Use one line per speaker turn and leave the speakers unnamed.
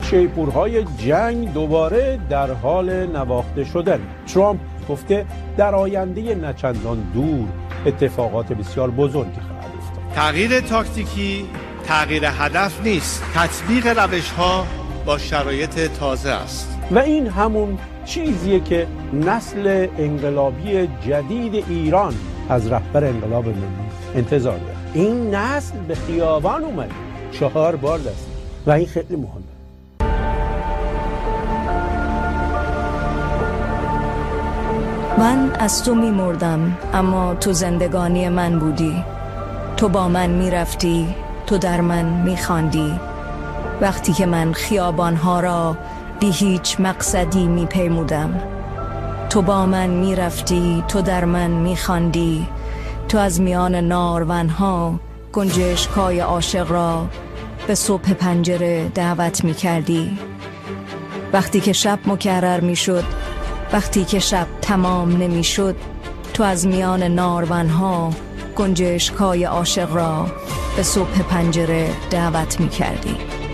شیپورهای جنگ دوباره در حال نواخته شدن. ترامپ گفته در آینده نچندان دور اتفاقات بسیار بزرگی خواهد افتاد.
تغییر تاکتیکی تغییر هدف نیست، تطبیق روش‌ها با شرایط تازه است.
و این همون چیزیه که نسل انقلابی جدید ایران از رهبر انقلاب ملی انتظار داره. این نسل به خیابان اومده 4 بار دست و این خیلی مهمه.
من از تو می مردم اما تو زندگانی من بودی. تو با من می رفتی، تو در من می خواندی. وقتی که من خیابانها را بی هیچ مقصدی می پیمودم. تو با من می رفتی، تو در من می خواندی. تو از میان نارونها گنجشکای عاشق را به صبح پنجره دعوت می کردی. وقتی که شب مکرر می شد، وقتی که شب تمام نمی شد، تو از میان نارونها گنجشکای عاشق را به صبح پنجره دعوت می کردی.